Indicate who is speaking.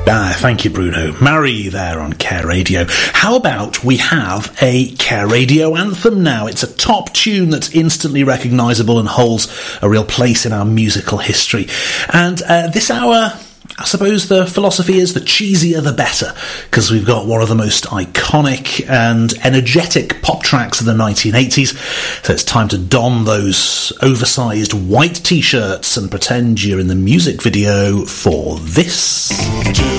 Speaker 1: Thank you, Bruno. Marie there on Care Radio. How about we have a Care Radio anthem now? It's a top tune that's instantly recognisable and holds a real place in our musical history. And this hour, I suppose the philosophy is the cheesier the better, because we've got one of the most iconic and energetic pop tracks of the 1980s. So it's time to don those oversized white t-shirts and pretend you're in the music video for this.